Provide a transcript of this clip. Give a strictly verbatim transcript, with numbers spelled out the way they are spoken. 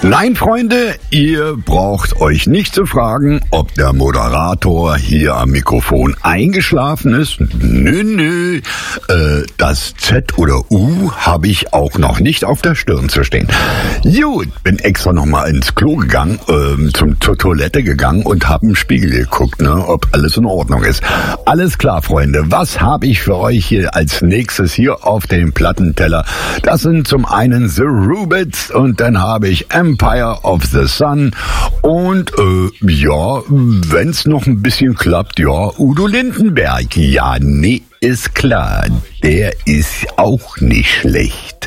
Nein, Freunde, ihr braucht euch nicht zu fragen, ob der Moderator hier am Mikrofon eingeschlafen ist. Nö, nö, äh, das Z oder U habe ich auch noch nicht auf der Stirn zu stehen. Gut, bin extra nochmal ins Klo gegangen, äh, zum, zur Toilette gegangen und habe im Spiegel geguckt, ne, ob alles in Ordnung ist. Alles klar, Freunde, was habe ich für euch hier als nächstes hier auf dem Plattenteller? Das sind zum einen The Rubettes und dann habe ich Empire of the Sun und äh, ja, wenn's noch ein bisschen klappt, ja, Udo Lindenberg. Ja, nee, ist klar, der ist auch nicht schlecht.